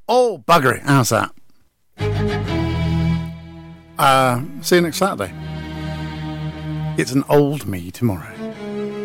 Oh, bugger it. How's that? See you next Saturday. It's an old me tomorrow.